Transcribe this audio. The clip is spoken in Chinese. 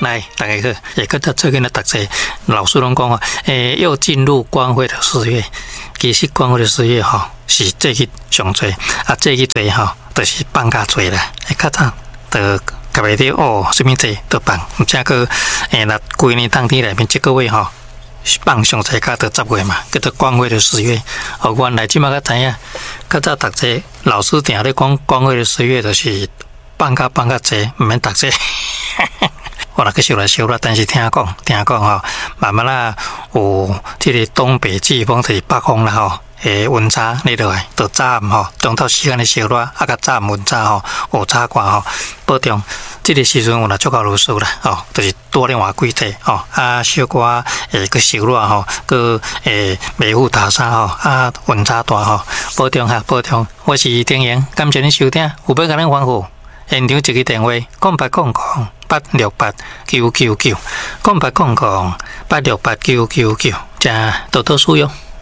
来，大家好，也跟他最近的读者老师拢讲哦，又进入光辉的4月。其实光辉的4月吼，是这个上最啊，这个最吼，就是放假最啦。较早就特别的哦，什么节都放，而且个那规年冬天内面这个月吼，放上最加到10月嘛，叫做光辉的4月。哦，原来即马较知影，较早读者老师定咧讲光辉的4月就是放假节，唔免读者。我来去修了，但是听讲吼，慢慢啦有这个东北季风，就是北风啦吼，温差你落来，到早暗吼，中昼时间的烧热，啊甲早暗温差吼，有差寒吼，保重。这个时阵有啦足够落雨啦，吼，就是多另外几天吼，啊小可个烧热吼，个袂赴大沙吼，啊温差大吼，保重哈，保重。我是丁阳，感谢您收听，有要甲咱吩咐。现场一个电话：0800-868-999，0800-868-999，请多多使用。